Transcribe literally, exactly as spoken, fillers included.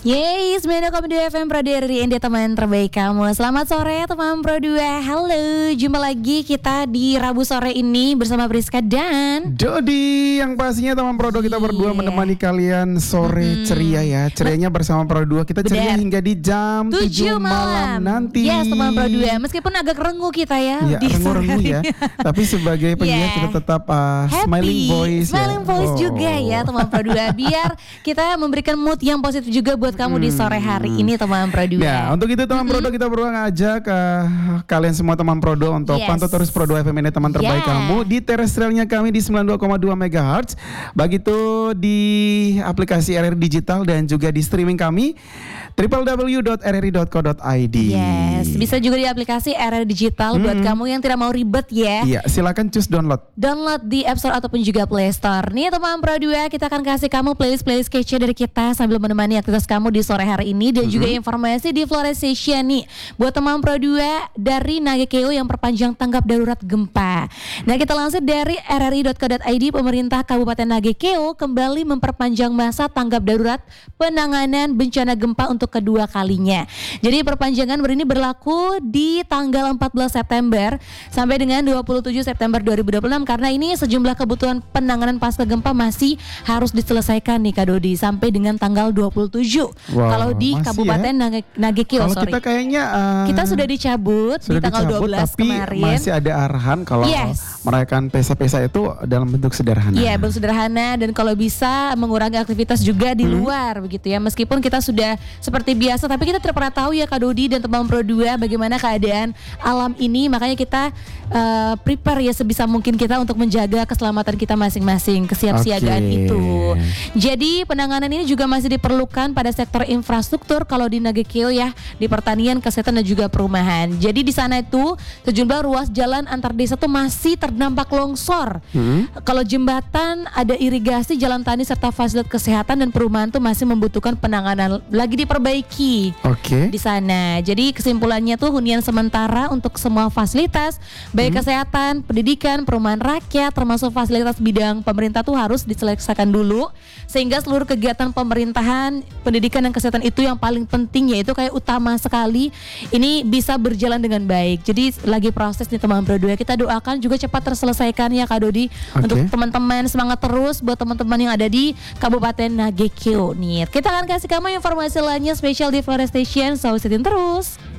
Yeay, sembilan koma dua F M Pro dua R I N D, teman terbaik kamu. Selamat sore teman Pro dua. Halo, jumpa lagi kita di Rabu sore ini bersama Priska dan Dodi. Yang pastinya teman Pro dua kita berdua Iya. menemani kalian sore Mm-mm. ceria ya. Cerianya bersama Pro dua. Kita ceria Benar. hingga di jam tujuh malam nanti. Yes, teman Pro dua. Meskipun agak rengu kita ya, Ya, di rengu-rengu sore ya. ini. Tapi sebagai penyiar Yeah. kita tetap uh, Happy, smiling voice smiling ya. voice Oh. juga ya teman Pro dua. Biar kita memberikan mood yang positif juga buat kamu di sore hari ini teman Pro dua. Ya, untuk itu teman Pro dua kita berdua ngajak uh, kalian semua teman Pro dua untuk Yes. pantau terus Pro dua F M ini teman terbaik Yeah. kamu di terestrialnya kami di sembilan puluh dua koma dua megahertz. Begitu di aplikasi R R Digital dan juga di streaming kami w w w dot r r i dot co dot i d. Yes, bisa juga di aplikasi R R Digital buat kamu yang tidak mau ribet ya. Iya, silakan cus download. Download di App Store ataupun juga Play Store. Nih teman Pro dua, kita akan kasih kamu playlist-playlist kece dari kita sambil menemani aktivitas kamu di sore hari ini. Dan juga informasi di Flores Station nih buat teman Pro dua dari Nagekeo yang perpanjang tanggap darurat gempa. Nah, kita lansir dari r r i dot co dot i d, pemerintah Kabupaten Nagekeo kembali memperpanjang masa tanggap darurat penanganan bencana gempa untuk kedua kalinya. Jadi perpanjangan ini berlaku di tanggal empat belas September sampai dengan dua puluh tujuh September dua ribu dua puluh enam, karena ini sejumlah kebutuhan penanganan pasca gempa masih harus diselesaikan nih Kak Dodi sampai dengan tanggal dua puluh tujuh. Wow, Kalau di masih Kabupaten ya? Nage- Nagekeo, Kalau sorry. kita kayaknya uh, Kita sudah dicabut sudah di tanggal dicabut, dua belas tapi kemarin. masih ada arahan kalau Yes. merayakan pesta-pesta itu dalam bentuk sederhana. Iya, bentuk sederhana dan kalau bisa mengurangi aktivitas juga di luar begitu ya. Meskipun kita sudah seperti biasa, tapi kita tidak pernah tahu ya Kak Dodi dan teman Pro dua bagaimana keadaan alam ini. Makanya kita uh, prepare ya sebisa mungkin kita untuk menjaga keselamatan kita masing-masing, kesiapsiagaan Oke. itu. Jadi penanganan ini juga masih diperlukan pada sektor infrastruktur kalau di Nagekeo ya, di pertanian, kesehatan dan juga perumahan. Jadi di sana itu sejumlah ruas jalan antar desa tuh masih terdampak longsor. Hmm? Kalau jembatan, ada irigasi, jalan tani serta fasilitas kesehatan dan perumahan tuh masih membutuhkan penanganan lagi diperbaiki Oke. di sana. Jadi kesimpulannya tuh hunian sementara untuk semua fasilitas baik kesehatan, pendidikan, perumahan rakyat termasuk fasilitas bidang pemerintah tuh harus diselesaikan dulu sehingga seluruh kegiatan pemerintahan, pendidikan dan kesehatan itu yang paling penting yaitu kayak utama sekali ini bisa berjalan dengan baik. Jadi lagi proses nih teman Pro dua, kita doakan juga cepat terselesaikan ya Kak Dodi. Oke. Untuk teman-teman semangat terus buat teman-teman yang ada di Kabupaten Nagekeo nih. Kita akan kasih kamu informasi lainnya spesial di Flores Station, so stay tune terus.